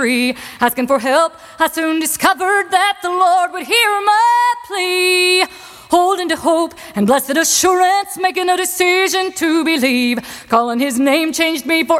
free. Asking for help, I soon discovered that the Lord would hear my plea. Holding to hope and blessed assurance, making a decision to believe. Calling his name changed me forever.